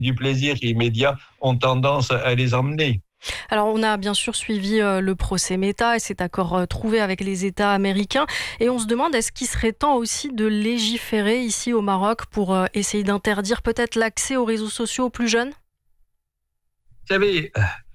du plaisir immédiat ont tendance à les emmener. Alors, on a bien sûr suivi le procès Meta et cet accord trouvé avec les États américains. Et on se demande, est-ce qu'il serait temps aussi de légiférer ici au Maroc pour essayer d'interdire peut-être l'accès aux réseaux sociaux aux plus jeunes ? Vous savez,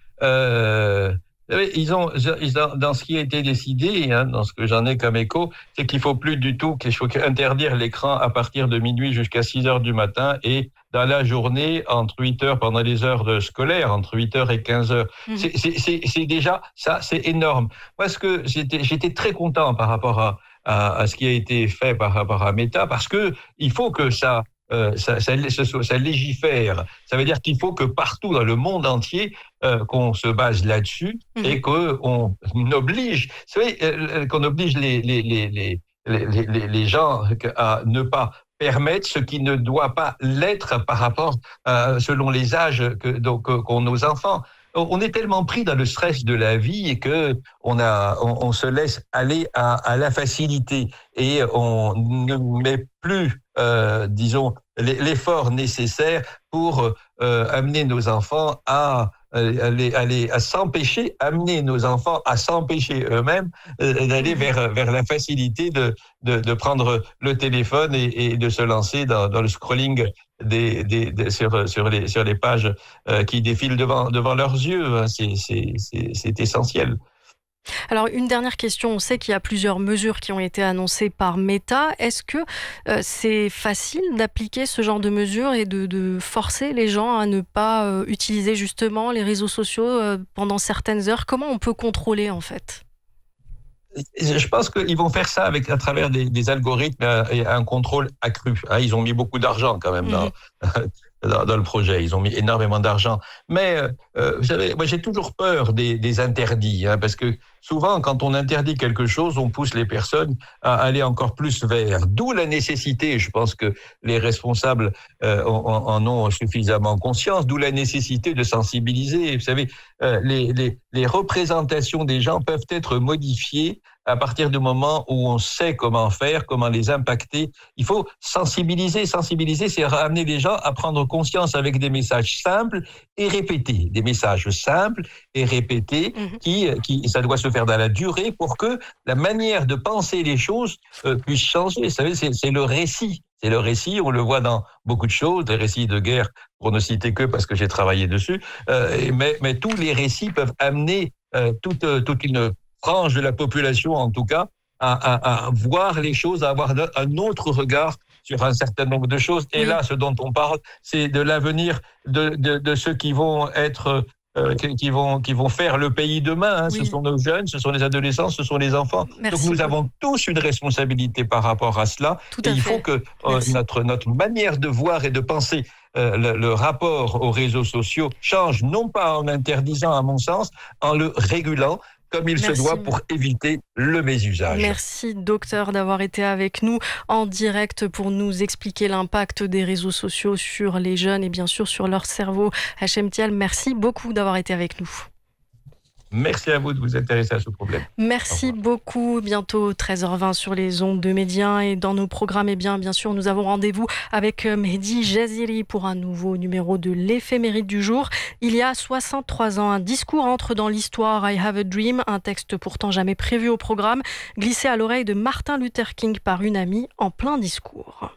dans ce qui a été décidé, dans ce que j'en ai comme écho, c'est qu'il faut interdire l'écran à partir de minuit jusqu'à 6 heures du matin et dans la journée, entre 8 heures, pendant les heures scolaires, entre 8 heures et 15 heures. Mmh. C'est déjà, ça, c'est énorme. Parce que j'étais très content par rapport à ce qui a été fait par rapport à Meta, parce que il faut que ça légifère. Ça veut dire qu'il faut que partout dans le monde entier, qu'on se base là-dessus et qu'on oblige, vous savez, qu'on oblige les gens à ne pas permettre ce qui ne doit pas l'être par rapport, selon les âges qu'ont nos enfants. On est tellement pris dans le stress de la vie et que on se laisse aller à la facilité et on ne met plus, disons, l'effort nécessaire pour amener nos enfants à amener nos enfants à s'empêcher eux-mêmes d'aller vers la facilité de prendre le téléphone et de se lancer dans le scrolling sur les pages qui défilent devant leurs yeux. C'est essentiel. Alors, une dernière question. On sait qu'il y a plusieurs mesures qui ont été annoncées par Meta. Est-ce que c'est facile d'appliquer ce genre de mesures et de forcer les gens à ne pas utiliser justement les réseaux sociaux pendant certaines heures ? Comment on peut contrôler en fait ? Je pense qu'ils vont faire ça à travers des algorithmes et un contrôle accru. Ils ont mis beaucoup d'argent quand même dans le projet. Ils ont mis énormément d'argent. Mais vous savez, moi j'ai toujours peur des interdits, parce que souvent quand on interdit quelque chose, on pousse les personnes à aller encore plus vers. D'où la nécessité, je pense que les responsables en ont suffisamment conscience, d'où la nécessité de sensibiliser. Vous savez, les représentations des gens peuvent être modifiées à partir du moment où on sait comment faire, comment les impacter. Il faut sensibiliser. Sensibiliser, c'est ramener les gens à prendre conscience avec des messages simples et répétés. Des messages simples et répétés qui ça doit se faire dans la durée pour que la manière de penser les choses puisse changer. Vous savez, c'est le récit. C'est le récit, on le voit dans beaucoup de choses, des récits de guerre, pour ne citer que parce que j'ai travaillé dessus, mais tous les récits peuvent amener toute une frange de la population, en tout cas, à voir les choses, à avoir un autre regard sur un certain nombre de choses. Et là, ce dont on parle, c'est de l'avenir de ceux qui vont être... qui vont faire le pays demain. Ce sont nos jeunes, ce sont les adolescents, ce sont les enfants. Merci. Donc nous avons tous une responsabilité par rapport à cela. Et il faut que notre manière de voir et de penser le rapport aux réseaux sociaux change, non pas en interdisant, à mon sens, en le régulant, comme il se doit pour éviter le mésusage. Merci, docteur, d'avoir été avec nous en direct pour nous expliquer l'impact des réseaux sociaux sur les jeunes et bien sûr sur leur cerveau. Hachem Thiel, merci beaucoup d'avoir été avec nous. Merci à vous de vous intéresser à ce problème. Merci beaucoup. Bientôt 13h20 sur les ondes de Média et dans nos programmes, bien sûr, nous avons rendez-vous avec Mehdi Jaziri pour un nouveau numéro de l'éphéméride du jour. Il y a 63 ans, un discours entre dans l'histoire. I Have a Dream, un texte pourtant jamais prévu au programme, glissé à l'oreille de Martin Luther King par une amie en plein discours.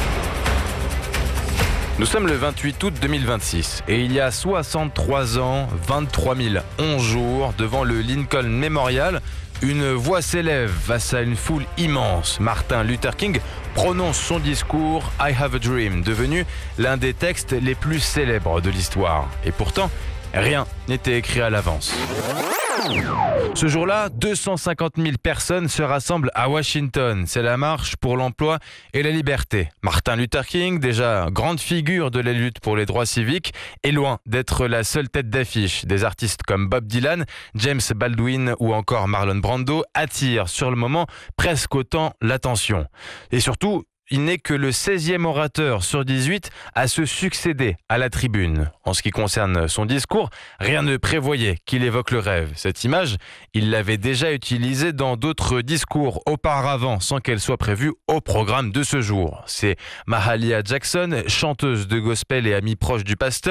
Nous sommes le 28 août 2026 et il y a 63 ans, 23 011 jours, devant le Lincoln Memorial, une voix s'élève face à une foule immense. Martin Luther King prononce son discours « I have a dream », devenu l'un des textes les plus célèbres de l'histoire. Et pourtant, rien n'était écrit à l'avance. Ce jour-là, 250 000 personnes se rassemblent à Washington. C'est la marche pour l'emploi et la liberté. Martin Luther King, déjà grande figure de la lutte pour les droits civiques, est loin d'être la seule tête d'affiche. Des artistes comme Bob Dylan, James Baldwin ou encore Marlon Brando attirent sur le moment presque autant l'attention. Et surtout, il n'est que le 16e orateur sur 18 à se succéder à la tribune. En ce qui concerne son discours, rien ne prévoyait qu'il évoque le rêve. Cette image, il l'avait déjà utilisée dans d'autres discours auparavant, sans qu'elle soit prévue au programme de ce jour. C'est Mahalia Jackson, chanteuse de gospel et amie proche du pasteur,